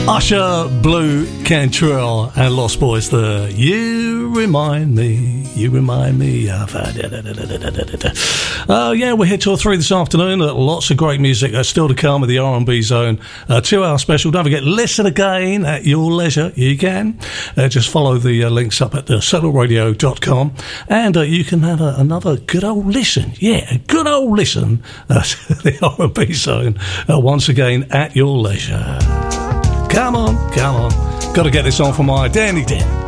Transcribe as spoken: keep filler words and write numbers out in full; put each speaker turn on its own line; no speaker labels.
Usher, Blue Cantrell and Lost Boys there. You remind me, you remind me of... Uh, yeah, we're here till three this afternoon. Uh, lots of great music uh, still to come with the R and B Zone. Uh, two-hour special. Don't forget, listen again at your leisure. You can. Uh, just follow the uh, links up at uh, settle radio dot com and uh, you can have a, another good old listen. Yeah, a good old listen uh, to the R and B Zone uh, once again at your leisure. Come on, come on. Got to get this on for my Danny Dan.